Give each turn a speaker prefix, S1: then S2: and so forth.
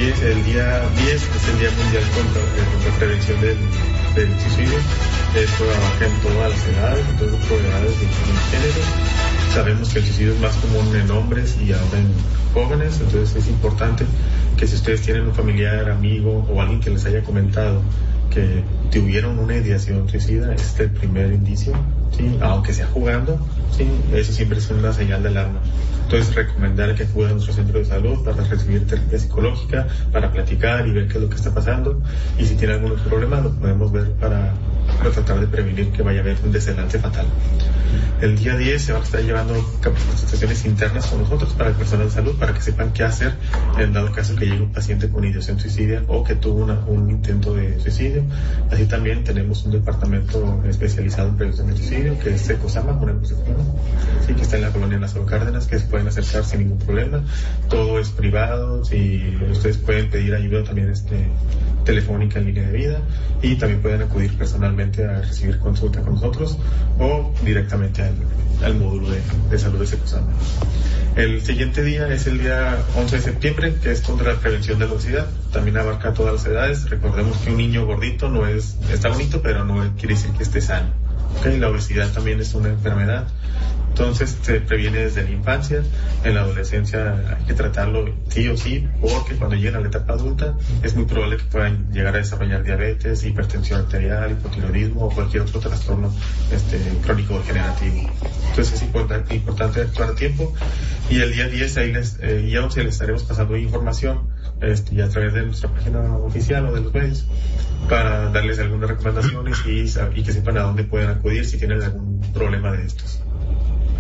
S1: el día 10 es el Día Mundial contra Prevención del Suicidio. Esto abarca en todas las edades, en todo grupo de edades y en géneros. Sabemos que el suicidio es más común en hombres y ahora en jóvenes, entonces es importante que si ustedes tienen un familiar, amigo o alguien que les haya comentado que tuvieron una ideación suicida, este es el primer indicio, ¿sí? Aunque sea jugando, ¿sí? Eso siempre es una señal de alarma. Entonces, recomendar que acuden a nuestro centro de salud para recibir terapia psicológica, para platicar y ver qué es lo que está pasando. Y si tiene algún otro problema, lo podemos ver para tratar de prevenir que vaya a haber un desenlace fatal. El día 10 se van a estar llevando capacitaciones internas con nosotros para el personal de salud, para que sepan qué hacer en dado caso que llegue un paciente con ideación suicida o que tuvo un intento de suicidio. Así también tenemos un departamento especializado en prevención de suicidio, que es Ecosama, sí, que está en la colonia Lázaro Cárdenas, que se pueden acercar sin ningún problema. Todo es privado, y ustedes pueden pedir ayuda también telefónica en línea de vida, y también pueden acudir personalmente a recibir consulta con nosotros o directamente al módulo de salud de Ecosama. El siguiente día es el día 11 de septiembre, que es contra la prevención de la obesidad. También abarca a todas las edades. Recordemos que un niño gordito está bonito, pero no quiere decir que esté sano. ¿Okay? La obesidad también es una enfermedad. Entonces se previene desde la infancia. En la adolescencia hay que tratarlo sí o sí, porque cuando lleguen a la etapa adulta es muy probable que puedan llegar a desarrollar diabetes, hipertensión arterial, hipotiroidismo o cualquier otro trastorno crónico degenerativo. Entonces es importante actuar a tiempo. Y el día 10 y 11 les estaremos pasando información y a través de nuestra página oficial o de los medios para darles algunas recomendaciones y que sepan a dónde pueden acudir si tienen algún problema de estos.